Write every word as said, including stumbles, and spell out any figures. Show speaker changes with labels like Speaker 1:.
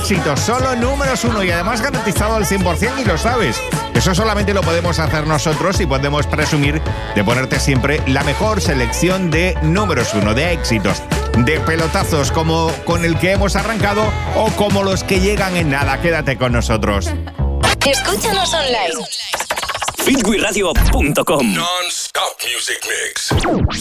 Speaker 1: éxitos, solo números uno y además garantizado al cien por ciento y lo sabes. Eso solamente lo podemos hacer nosotros y podemos presumir de ponerte siempre la mejor selección de números uno, de éxitos, de pelotazos como con el que hemos arrancado o como los que llegan en nada. Quédate con nosotros.
Speaker 2: Escúchanos online.
Speaker 3: Feedway Radio punto com
Speaker 4: Non-stop music mix.